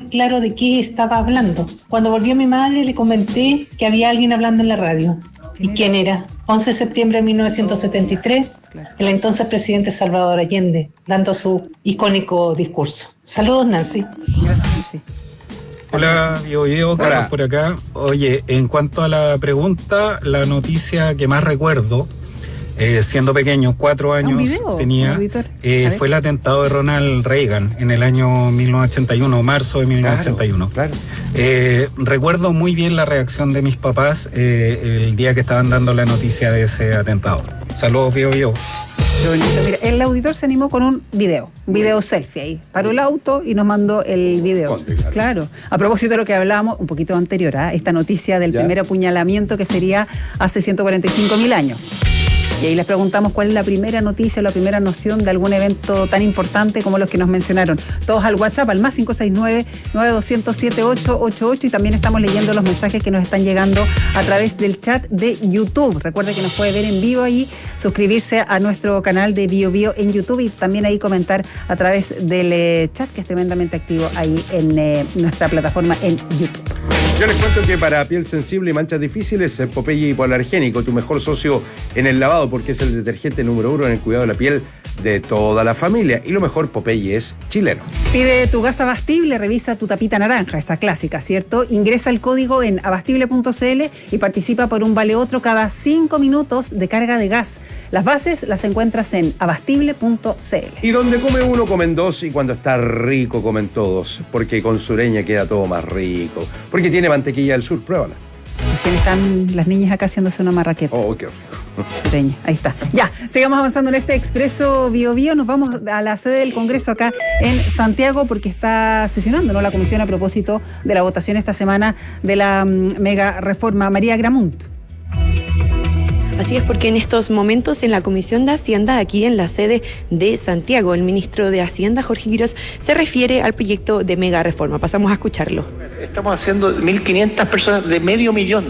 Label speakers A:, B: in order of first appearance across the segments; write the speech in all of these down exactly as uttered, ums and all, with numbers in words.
A: claro de qué estaba hablando. Cuando volvió mi madre le comenté que había alguien hablando en la radio. ¿Y quién era? once de septiembre de mil novecientos setenta y tres, claro. El entonces presidente Salvador Allende, dando su icónico discurso. Saludos, Nancy.
B: Gracias, Nancy.
C: Hola, Bio Video, Carlos por acá. Oye, en cuanto a la pregunta, la noticia que más recuerdo, eh, siendo pequeño, cuatro años
B: video,
C: tenía, eh, fue el atentado de Ronald Reagan en el año mil novecientos ochenta y uno, marzo de mil novecientos ochenta y uno. Claro, claro. Eh, recuerdo muy bien la reacción de mis papás eh, el día que estaban dando la noticia de ese atentado. Saludos, Bio Bio.
B: Qué bonito. Mira, el auditor se animó con un video, un video selfie ahí. Paró el auto y nos mandó el video. Conte, claro. claro. A propósito de lo que hablábamos un poquito anterior, ¿eh? Esta noticia del ¿Ya? primer apuñalamiento que sería hace ciento cuarenta y cinco mil años. Y ahí les preguntamos cuál es la primera noticia, la primera noción de algún evento tan importante como los que nos mencionaron. Todos al WhatsApp, al más cinco seis nueve, nueve dos cero cero, siete ocho ocho ocho, y también estamos leyendo los mensajes que nos están llegando a través del chat de YouTube. Recuerde que nos puede ver en vivo ahí, suscribirse a nuestro canal de Bio Bio en YouTube y también ahí comentar a través del eh, chat que es tremendamente activo ahí en eh, nuestra plataforma en YouTube.
D: Yo les cuento que para piel sensible y manchas difíciles, Popeye Hipoalergénico, tu mejor socio en el lavado, porque es el detergente número uno en el cuidado de la piel de toda la familia. Y lo mejor, Popeye es chileno.
B: Pide tu gas Abastible, revisa tu tapita naranja, esa clásica, ¿cierto? Ingresa el código en abastible punto cl y participa por un vale otro cada cinco minutos de carga de gas. Las bases las encuentras en abastible punto cl.
D: Y donde come uno, comen dos, y cuando está rico, comen todos, porque con Sureña queda todo más rico. Porque tiene mantequilla del sur, pruébala.
B: Recién están las niñas acá haciéndose una marraqueta.
D: Oh, qué rico.
B: Sureña, ahí está. Ya, sigamos avanzando en este Expreso Bio Bio. Nos vamos a la sede del Congreso acá en Santiago porque está sesionando, ¿no?, la comisión a propósito de la votación esta semana de la um, mega reforma. María Gramunt.
E: Así es, porque en estos momentos en la Comisión de Hacienda, aquí en la sede de Santiago, el ministro de Hacienda, Jorge Quirós, se refiere al proyecto de mega reforma. Pasamos a escucharlo.
F: Estamos haciendo mil quinientas personas de medio millón.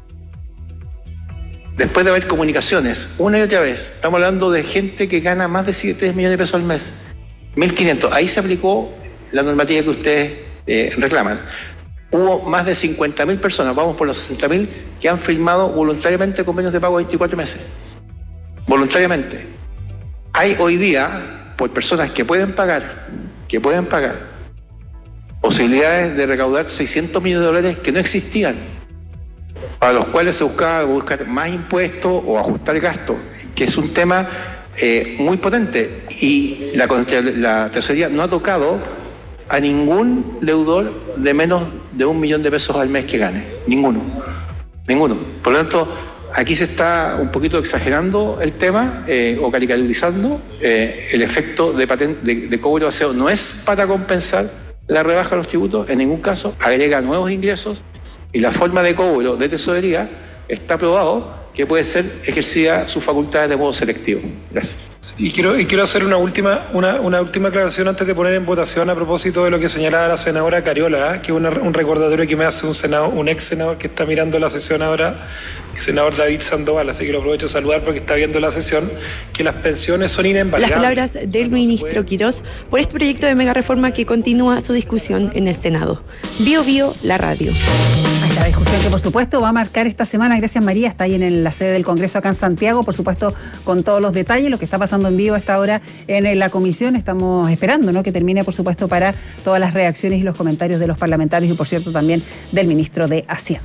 F: Después de haber comunicaciones, una y otra vez, estamos hablando de gente que gana más de tres millones de pesos al mes. mil quinientos. Ahí se aplicó la normativa que ustedes eh, reclaman. Hubo más de cincuenta mil personas, vamos por los sesenta mil, que han firmado voluntariamente convenios de pago de veinticuatro meses. Voluntariamente. Hay hoy día, por personas que pueden pagar, que pueden pagar, posibilidades de recaudar seiscientos millones de dólares que no existían, para los cuales se buscaba buscar más impuestos o ajustar el gasto, que es un tema eh, muy potente. Y la, la tesorería no ha tocado a ningún deudor de menos de un millón de pesos al mes que gane. Ninguno. Ninguno. Por lo tanto, aquí se está un poquito exagerando el tema eh, o caricaturizando. Eh, el efecto de, paten- de, de cobro de aseo no es para compensar la rebaja de los tributos, en ningún caso, agrega nuevos ingresos, y la forma de cobro de tesorería está aprobado que puede ser ejercida sus facultades de modo selectivo. Gracias.
G: Y quiero, y quiero hacer una última, una, una última aclaración antes de poner en votación a propósito de lo que señalaba la senadora Cariola, ¿eh? que es una, un recordatorio que me hace un senador, un ex senador que está mirando la sesión ahora, el senador David Sandoval, así que lo aprovecho a saludar porque está viendo la sesión, que las pensiones son inembargables.
E: Las palabras del ministro Quirós por este proyecto de mega reforma que continúa su discusión en el Senado. Bio Bio, la radio.
B: La discusión que por supuesto va a marcar esta semana, gracias María, está ahí en la sede del Congreso acá en Santiago, por supuesto con todos los detalles, lo que está pasando en vivo a esta hora en la comisión. Estamos esperando, ¿no?, que termine por supuesto para todas las reacciones y los comentarios de los parlamentarios y por cierto también del ministro de Hacienda.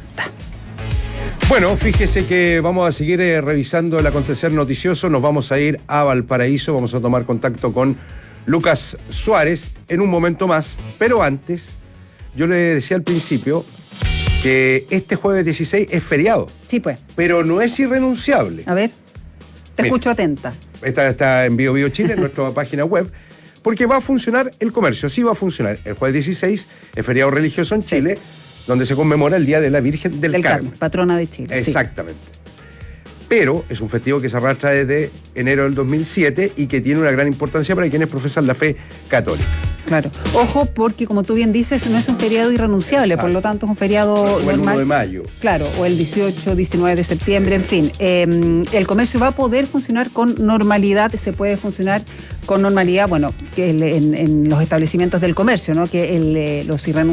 D: Bueno, fíjese que vamos a seguir eh, revisando el acontecer noticioso, nos vamos a ir a Valparaíso, vamos a tomar contacto con Lucas Suárez en un momento más, pero antes, yo le decía al principio que este jueves dieciséis es feriado.
B: Sí, pues.
D: Pero no es irrenunciable.
B: A ver, te
D: Mira,
B: escucho atenta.
D: Esta está en Bio Bio Chile, en nuestra página web, porque va a funcionar el comercio, sí va a funcionar. El jueves dieciséis es feriado religioso en Chile, sí, donde se conmemora el Día de la Virgen del, del Carmen. Carmen.
B: Patrona de Chile.
D: Exactamente. Sí. Pero es un festivo que se arrastra desde enero del dos mil siete y que tiene una gran importancia para quienes profesan la fe católica.
B: Claro. Ojo, porque como tú bien dices, no es un feriado irrenunciable, exacto, por lo tanto es un feriado
D: o
B: normal.
D: El uno de mayo.
B: Claro, o el dieciocho, diecinueve de septiembre, en fin. Eh, el comercio va a poder funcionar con normalidad, se puede funcionar con normalidad, bueno, en, en los establecimientos del comercio, ¿no?, que el, los irrenunciables